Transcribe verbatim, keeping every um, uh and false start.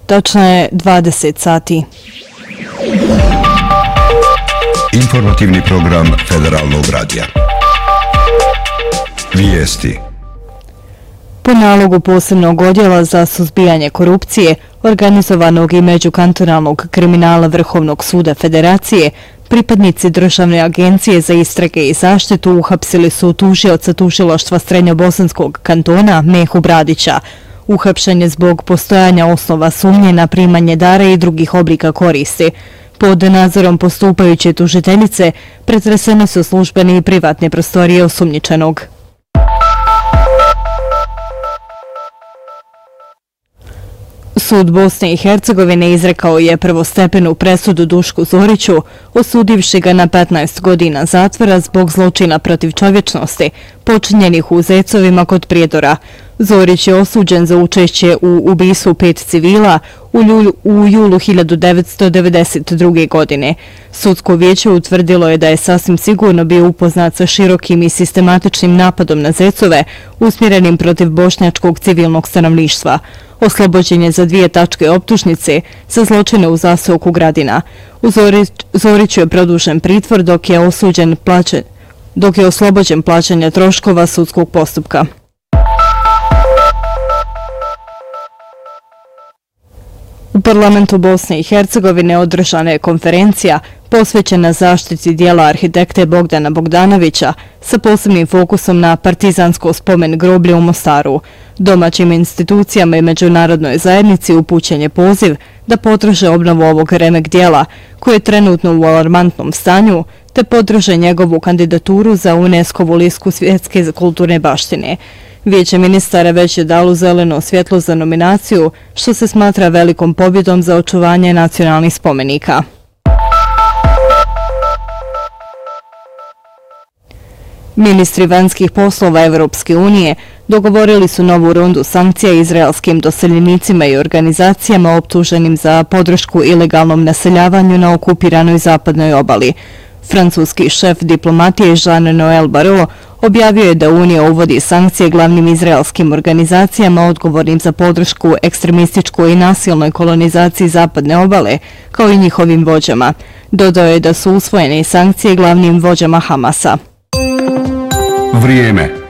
Tačno je dvadeset sati. Informativni program Federalnog radija. Vijesti. Po nalogu posebnog odjela za suzbijanje korupcije, organizovanog i međukantonalnog kriminala Vrhovnog suda Federacije, pripadnici Državne agencije za istrage i zaštitu uhapsili su tužioca tužilaštva Srednjobosanskog kantona Mehu Bradića. Uhapšen je zbog postojanja osnova sumnje na primanje dara i drugih oblika koristi. Pod nadzorom postupajuće tužiteljice pretresene su službene i privatne prostorije osumnjičenog. Sud Bosne i Hercegovine izrekao je prvostepenu presudu Dušku Zoriću, osudivši ga na petnaest godina zatvora zbog zločina protiv čovječnosti, počinjenih u Zecovima kod Prijedora. Zorić je osuđen za učešće u ubistvu pet civila u, lju, u julu hiljadu devetsto devedeset druge. godine. Sudsko vijeće utvrdilo je da je sasvim sigurno bio upoznat sa širokim i sistematičnim napadom na Zecove, usmjerenim protiv bošnjačkog civilnog stanovništva. Oslobođen je za dvije tačke optužnice za zločine u zaseoku Gradina. U Zorić, Zoriću je produžen pritvor dok je osuđen plaće, dok je oslobođen plaćanja troškova sudskog postupka. U parlamentu Bosne i Hercegovine održana je konferencija posvećena zaštiti dijela arhitekte Bogdana Bogdanovića sa posebnim fokusom na partizansko spomen groblje u Mostaru. Domaćim institucijama i međunarodnoj zajednici upućen je poziv da podrže obnovu ovog remek dijela, koje je trenutno u alarmantnom stanju, te podrže njegovu kandidaturu za UNESCO-vu listu svjetske kulturne baštine. Vijeće ministara već je dalo zeleno svjetlo za nominaciju, što se smatra velikom pobjedom za očuvanje nacionalnih spomenika. Ministri vanjskih poslova Evropske unije dogovorili su novu rundu sankcija izraelskim doseljenicima i organizacijama optuženim za podršku ilegalnom naseljavanju na okupiranoj zapadnoj obali. Francuski šef diplomatije Jean-Noël Barrot objavio je da Unija uvodi sankcije glavnim izraelskim organizacijama odgovornim za podršku ekstremističkoj i nasilnoj kolonizaciji zapadne obale, kao i njihovim vođama. Dodao je da su usvojene sankcije glavnim vođama Hamasa. Vrijeme.